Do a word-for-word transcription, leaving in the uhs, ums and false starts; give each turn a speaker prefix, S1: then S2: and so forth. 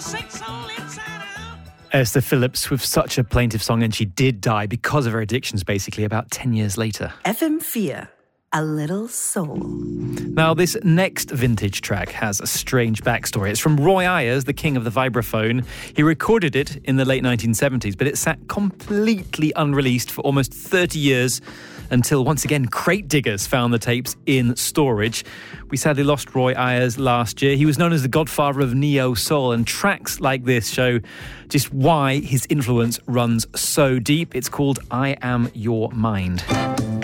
S1: Esther Phillips with such a plaintive song, and she did die because of her addictions, basically, about ten years later.
S2: F M four, A Little Soul.
S1: Now, this next vintage track has a strange backstory. It's from Roy Ayers, the king of the vibraphone. He recorded it in the late nineteen seventies, but it sat completely unreleased for almost thirty years until, once again, crate diggers found the tapes in storage. We sadly lost Roy Ayers last year. He was known as the godfather of neo-soul, and tracks like this show just why his influence runs so deep. It's called I Am Your Mind.